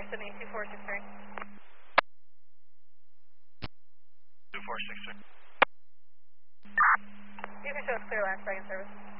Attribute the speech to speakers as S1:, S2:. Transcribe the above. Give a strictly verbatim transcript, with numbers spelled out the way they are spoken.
S1: Sydney, two four six three.
S2: two four six three.
S1: You can show us clear line, second service.